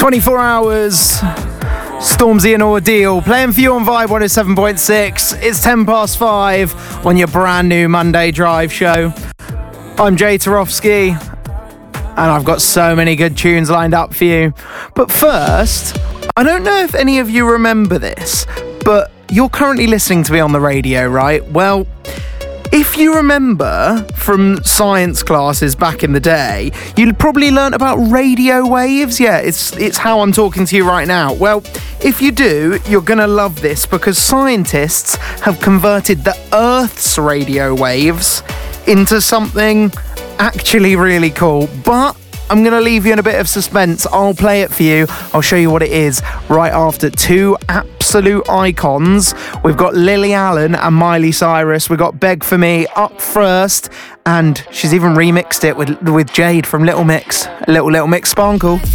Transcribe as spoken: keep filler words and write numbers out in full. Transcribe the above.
twenty-four hours, Stormzy and Ordeal, playing for you on Vibe one oh seven point six. It's ten past five on your brand new Monday Drive show. I'm Jay Tarofsky, and I've got so many good tunes lined up for you. But first, I don't know if any of you remember this, but you're currently listening to me on the radio, right? Well, if you remember from science classes back in the day, you'd probably learnt about radio waves. Yeah, it's it's how I'm talking to you right now. Well, if you do, you're going to love this because scientists have converted the Earth's radio waves into something actually really cool. But I'm going to leave you in a bit of suspense. I'll play it for you. I'll show you what it is right after two absolute icons. We've got Lily Allen and Miley Cyrus. We've got Beg For Me up first. And she's even remixed it with, with Jade from Little Mix. Little Little Mix Sparkle.